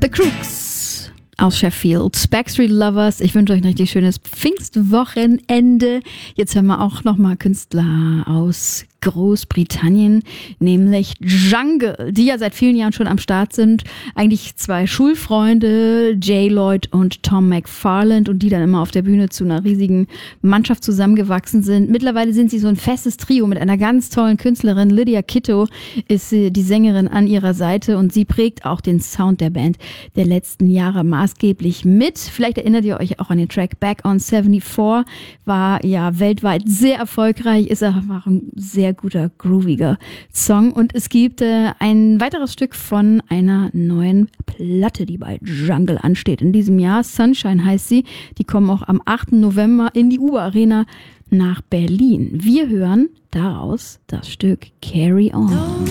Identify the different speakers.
Speaker 1: The Crooks aus Sheffield, Backstreet Lovers. Ich wünsche euch ein richtig schönes Pfingstwochenende. Jetzt hören wir auch nochmal Künstler aus Großbritannien, nämlich Jungle, die ja seit vielen Jahren schon am Start sind. Eigentlich zwei Schulfreunde, Jay Lloyd und Tom McFarland, und die dann immer auf der Bühne zu einer riesigen Mannschaft zusammengewachsen sind. Mittlerweile sind sie so ein festes Trio mit einer ganz tollen Künstlerin. Lydia Kitto ist die Sängerin an ihrer Seite und sie prägt auch den Sound der Band der letzten Jahre maßgeblich mit. Vielleicht erinnert ihr euch auch an den Track Back on 74, war ja weltweit sehr erfolgreich, ist aber ein sehr guter, grooviger Song. Und es gibt ein weiteres Stück von einer neuen Platte, die bei Jungle ansteht in diesem Jahr. Sunshine heißt sie. Die kommen auch am 8. November in die Uber Arena nach Berlin. Wir hören daraus das Stück Carry On.